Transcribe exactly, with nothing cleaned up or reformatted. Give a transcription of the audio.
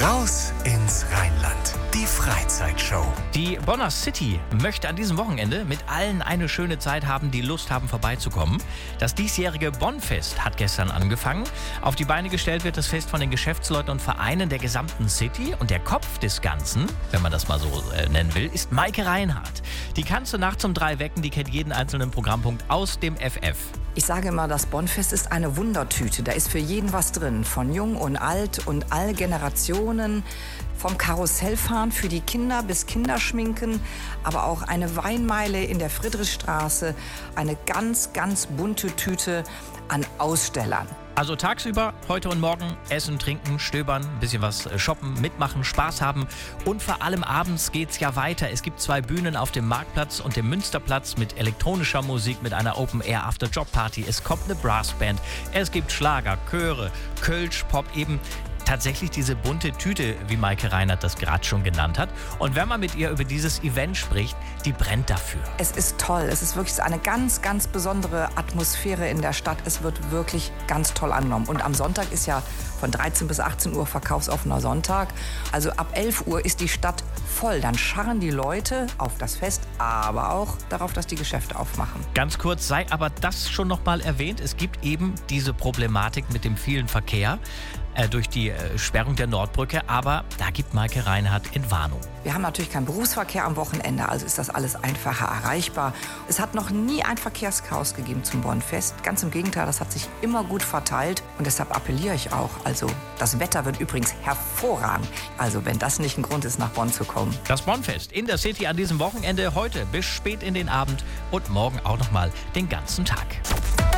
Raus ins Rheinland. Die Freizeitshow. Die Bonner City möchte an diesem Wochenende mit allen eine schöne Zeit haben, die Lust haben, vorbeizukommen. Das diesjährige Bonnfest hat gestern angefangen. Auf die Beine gestellt wird das Fest von den Geschäftsleuten und Vereinen der gesamten City. Und der Kopf des Ganzen, wenn man das mal so äh, nennen will, ist Maike Reinhardt. Die kannst du nachts um drei wecken, die kennt jeden einzelnen Programmpunkt aus dem F F. Ich sage immer, das Bonnfest ist eine Wundertüte. Da ist für jeden was drin, von jung und alt und all Generationen. Vom Karussellfahren für die Kinder bis Kinderschminken, aber auch eine Weinmeile in der Friedrichstraße. Eine ganz, ganz bunte Tüte an Ausstellern. Also tagsüber, heute und morgen, essen, trinken, stöbern, ein bisschen was shoppen, mitmachen, Spaß haben. Und vor allem abends geht's ja weiter. Es gibt zwei Bühnen auf dem Marktplatz und dem Münsterplatz mit elektronischer Musik, mit einer Open-Air-After-Job-Party. Es kommt eine Brassband, es gibt Schlager, Chöre, Kölsch, Pop eben. Tatsächlich diese bunte Tüte, wie Maike Reinhardt das gerade schon genannt hat. Und wenn man mit ihr über dieses Event spricht, die brennt dafür. Es ist toll. Es ist wirklich eine ganz, ganz besondere Atmosphäre in der Stadt. Es wird wirklich ganz toll angenommen. Und am Sonntag ist ja von dreizehn bis achtzehn Uhr verkaufsoffener Sonntag. Also ab elf Uhr ist die Stadt voll. Dann scharren die Leute auf das Fest, aber auch darauf, dass die Geschäfte aufmachen. Ganz kurz sei aber das schon noch mal erwähnt. Es gibt eben diese Problematik mit dem vielen Verkehr äh, durch die äh, Sperrung der Nordbrücke. Aber da gibt Maike Reinhardt Entwarnung. Wir haben natürlich keinen Berufsverkehr am Wochenende, also ist das alles einfacher erreichbar. Es hat noch nie ein Verkehrschaos gegeben zum Bonnfest. Ganz im Gegenteil, das hat sich immer gut verteilt. Und deshalb appelliere ich auch. Also das Wetter wird übrigens hervorragend. Also wenn das nicht ein Grund ist, nach Bonn zu kommen. Das Bonnfest in der City an diesem Wochenende, heute bis spät in den Abend und morgen auch noch mal den ganzen Tag.